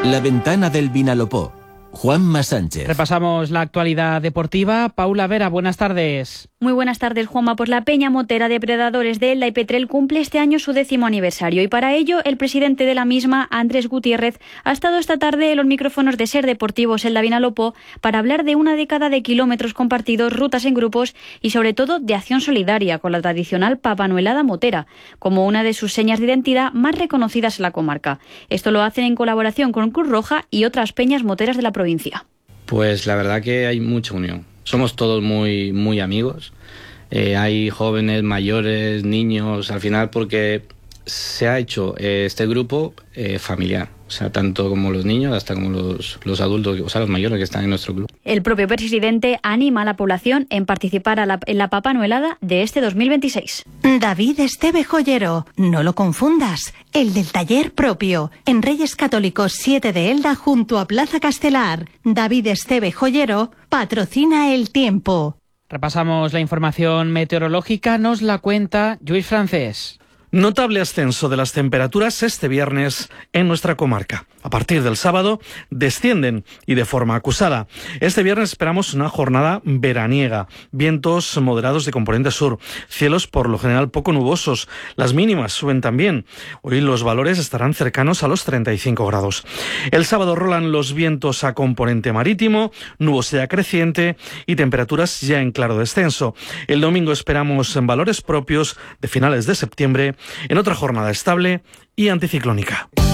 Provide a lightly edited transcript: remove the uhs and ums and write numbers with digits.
La ventana del Vinalopó. Juanma Sánchez. Repasamos la actualidad deportiva. Paula Vera, buenas tardes. Muy buenas tardes, Juanma. Pues la Peña Motera Depredadores de Elda y Petrel cumple este año su 10º aniversario y para ello el presidente de la misma, Andrés Gutiérrez, ha estado esta tarde en los micrófonos de Ser Deportivos Elda Vinalopó para hablar de una década de kilómetros compartidos, rutas en grupos y sobre todo de acción solidaria con la tradicional papanuelada motera, como una de sus señas de identidad más reconocidas en la comarca. Esto lo hacen en colaboración con Cruz Roja y otras peñas moteras de la provincia. Pues la verdad que hay mucha unión. Somos todos muy amigos. Hay jóvenes, mayores, niños, al final porque se ha hecho este grupo familiar. O sea, tanto como los niños hasta como los adultos, o sea, los mayores que están en nuestro club. El propio presidente anima a la población en participar en la papanuelada de este 2026. David Esteve Joyero, no lo confundas, el del taller propio, en Reyes Católicos 7 de Elda junto a Plaza Castelar. David Esteve Joyero patrocina el tiempo. Repasamos la información meteorológica, nos la cuenta Lluís Francés. Notable ascenso de las temperaturas este viernes en nuestra comarca. A partir del sábado descienden y de forma acusada. Este viernes esperamos una jornada veraniega, vientos moderados de componente sur, cielos por lo general poco nubosos. Las mínimas suben también. Hoy los valores estarán cercanos a los 35 grados. El sábado rolan los vientos a componente marítimo, nubosidad creciente y temperaturas ya en claro descenso. El domingo esperamos en valores propios de finales de septiembre, en otra jornada estable y anticiclónica.